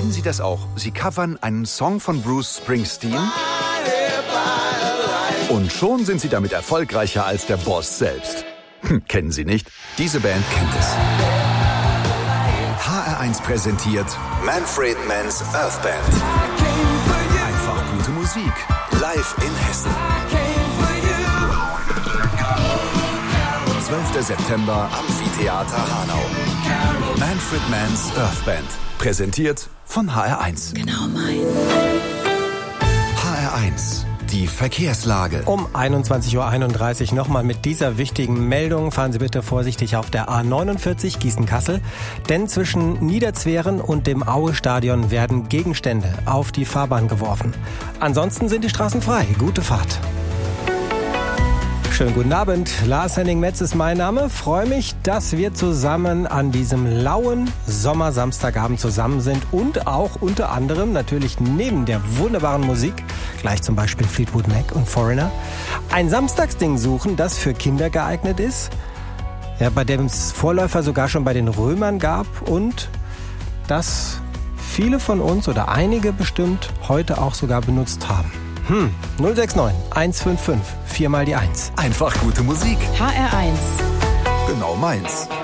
Kennen Sie das auch? Sie covern einen Song von Bruce Springsteen und schon sind Sie damit erfolgreicher als der Boss selbst. Kennen Sie nicht? Diese Band kennt es. HR1 präsentiert Manfred Mann's Earth Band. Einfach gute Musik. Live in Hessen. 12. September, Amphitheater Hanau. Manfred Mann's Earth Band. Präsentiert von HR1. Genau meins. HR1. Die Verkehrslage. Um 21.31 Uhr nochmal mit dieser wichtigen Meldung. Fahren Sie bitte vorsichtig auf der A49 Gießen-Kassel. Denn zwischen Niederzweren und dem Aue-Stadion werden Gegenstände auf die Fahrbahn geworfen. Ansonsten sind die Straßen frei. Gute Fahrt. Schönen guten Abend. Lars Henning Metz ist mein Name. Freue mich, dass wir zusammen an diesem lauen Sommersamstagabend zusammen sind und auch unter anderem natürlich neben der wunderbaren Musik, gleich zum Beispiel Fleetwood Mac und Foreigner, ein Samstagsding suchen, das für Kinder geeignet ist, ja, bei dem es Vorläufer sogar schon bei den Römern gab und das viele von uns oder einige bestimmt heute auch sogar benutzt haben. 069 155 4 mal die 1. Einfach gute Musik. HR1. Genau meins.